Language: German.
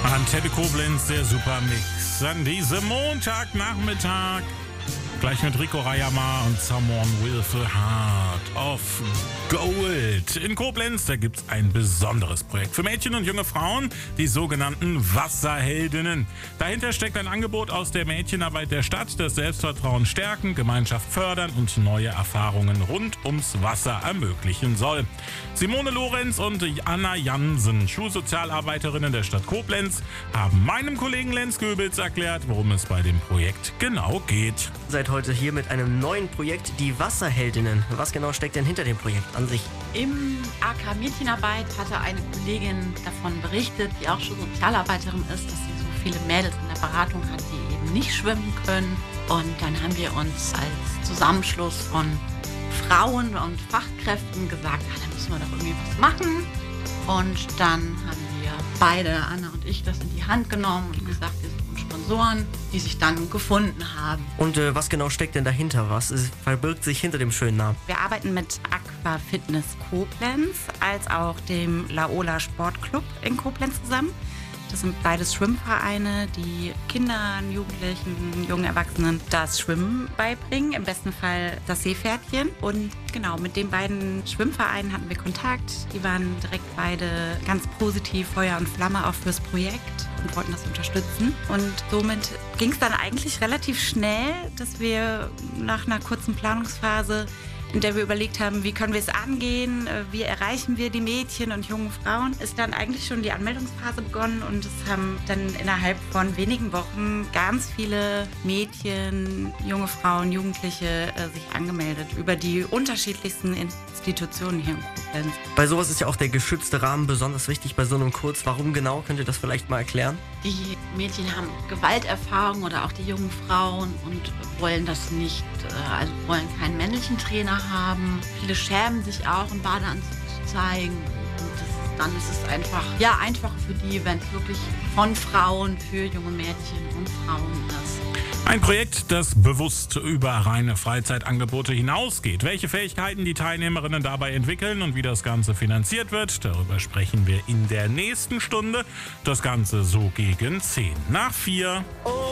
Antenne Koblenz, der Supermix an diesem Montagnachmittag. Gleich mit Rico Rayama und Someone with a Heart of Gold. In Koblenz, da gibt es ein besonderes Projekt für Mädchen und junge Frauen, die sogenannten Wasserheldinnen. Dahinter steckt ein Angebot aus der Mädchenarbeit der Stadt, das Selbstvertrauen stärken, Gemeinschaft fördern und neue Erfahrungen rund ums Wasser ermöglichen soll. Simone Lorenz und Anna Jansen, Schulsozialarbeiterinnen der Stadt Koblenz, haben meinem Kollegen Lenz Göbels erklärt, worum es bei dem Projekt genau geht. Seid heute hier mit einem neuen Projekt, die Wasserheldinnen. Was genau steckt denn hinter dem Projekt an sich? Im AK Mädchenarbeit hatte eine Kollegin davon berichtet, die auch schon Sozialarbeiterin ist, dass sie so viele Mädels in der Beratung hat, die eben nicht schwimmen können. Und dann haben wir uns als Zusammenschluss von Frauen und Fachkräften gesagt, da müssen wir doch irgendwie was machen. Und dann haben wir beide, Anna und ich, das in die Hand genommen und gesagt, wir suchen Sponsoren, die sich dann gefunden haben. Und was genau steckt denn dahinter? Was verbirgt sich hinter dem schönen Namen? Wir arbeiten mit Aqua Fitness Koblenz als auch dem Laola Sportclub in Koblenz zusammen. Das sind beides Schwimmvereine, die Kindern, Jugendlichen, jungen Erwachsenen das Schwimmen beibringen, im besten Fall das Seepferdchen. Und genau, mit den beiden Schwimmvereinen hatten wir Kontakt. Die waren direkt beide ganz positiv, Feuer und Flamme auch fürs Projekt und wollten das unterstützen. Und somit ging es dann eigentlich relativ schnell, dass wir nach einer kurzen Planungsphase, in der wir überlegt haben, wie können wir es angehen, wie erreichen wir die Mädchen und jungen Frauen, ist dann eigentlich schon die Anmeldungsphase begonnen und es haben dann innerhalb von wenigen Wochen ganz viele Mädchen, junge Frauen, Jugendliche sich angemeldet über die unterschiedlichsten Institutionen hier in Koblenz. Bei sowas ist ja auch der geschützte Rahmen besonders wichtig bei so einem Kurs. Warum genau? Könnt ihr das vielleicht mal erklären? Die Mädchen haben Gewalterfahrung oder auch die jungen Frauen und wollen das nicht, also wollen keinen männlichen Trainer haben. Viele schämen sich auch, einen Badeanzug zu zeigen. Und dann ist es einfach, einfacher für die, wenn es wirklich von Frauen für junge Mädchen und Frauen ist. Ein Projekt, das bewusst über reine Freizeitangebote hinausgeht. Welche Fähigkeiten die Teilnehmerinnen dabei entwickeln und wie das Ganze finanziert wird, darüber sprechen wir in der nächsten Stunde. Das Ganze so gegen 10 nach 4.